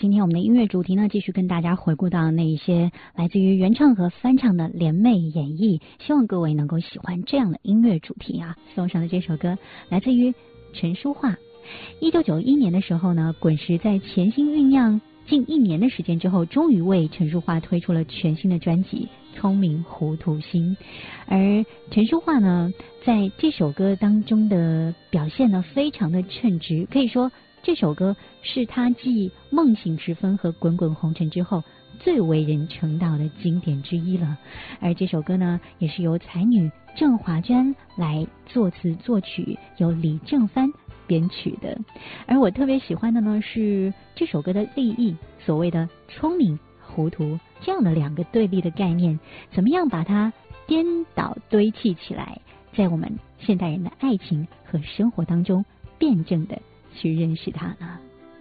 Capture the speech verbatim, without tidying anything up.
今天我们的音乐主题呢，继续跟大家回顾到那一些来自于原唱和翻唱的联袂演绎，希望各位能够喜欢这样的音乐主题啊。送上的这首歌来自于陈淑桦。一九九一年的时候呢，滚石在潜心酝酿近一年的时间之后，终于为陈淑桦推出了全新的专辑《聪明糊涂心》。而陈淑桦呢，在这首歌当中的表现呢，非常的称职，可以说这首歌是他继《梦醒时分》和《滚滚红尘》之后最为人称道的经典之一了。而这首歌呢，也是由才女郑华娟来作词作曲，由李正帆编曲的。而我特别喜欢的呢，是这首歌的立意，所谓的聪明糊涂这样的两个对立的概念，怎么样把它颠倒堆砌起来，在我们现代人的爱情和生活当中辩证的去认识它呢？